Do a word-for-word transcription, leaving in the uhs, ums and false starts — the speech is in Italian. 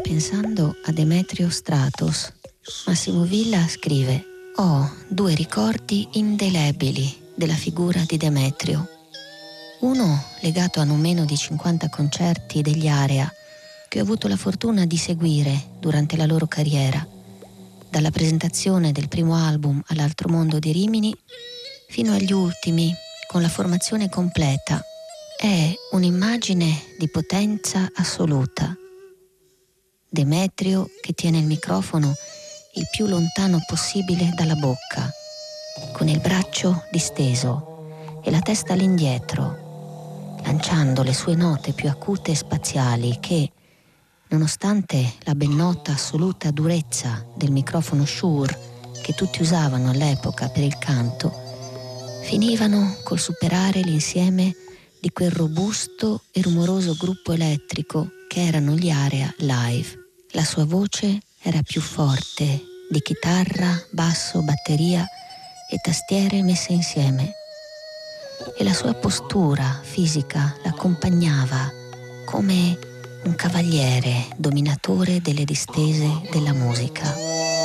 pensando a Demetrio Stratos. Massimo Villa scrive: ho due ricordi indelebili della figura di Demetrio. Uno legato a non meno di cinquanta concerti degli Area che ho avuto la fortuna di seguire durante la loro carriera, dalla presentazione del primo album all'Altro Mondo di Rimini fino agli ultimi con la formazione completa. È un'immagine di potenza assoluta. Demetrio che tiene il microfono il più lontano possibile dalla bocca, con il braccio disteso e la testa all'indietro, lanciando le sue note più acute e spaziali che, nonostante la ben nota assoluta durezza del microfono Shure che tutti usavano all'epoca per il canto, finivano col superare l'insieme di quel robusto e rumoroso gruppo elettrico che erano gli Area live. La sua voce era più forte di chitarra, basso, batteria e tastiere messe insieme, e la sua postura fisica l'accompagnava come un cavaliere dominatore delle distese della musica.